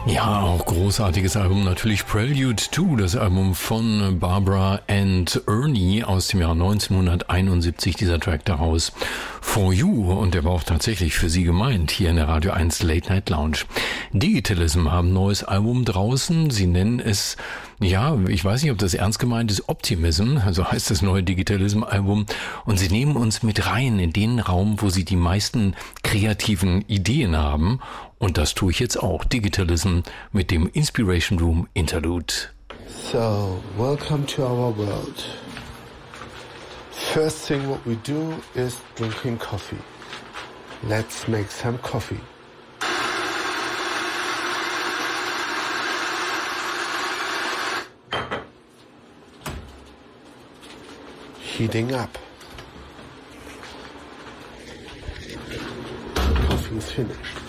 Ja, auch großartiges Album, natürlich Prelude 2, das Album von Barbara and Ernie aus dem Jahr 1971, dieser Track daraus, For You, und der war auch tatsächlich für Sie gemeint, hier in der Radio 1 Late Night Lounge. Digitalism haben ein neues Album draußen, sie nennen es, ja, ich weiß nicht, ob das ernst gemeint ist, Optimism, also heißt das neue Digitalism-Album, und sie nehmen uns mit rein in den Raum, wo sie die meisten kreativen Ideen haben. Und das tue ich jetzt auch. Digitalism mit dem Inspiration Room Interlude. So, welcome to our world. First thing what we do is drinking coffee. Let's make some coffee. Heating up. Coffee is finished.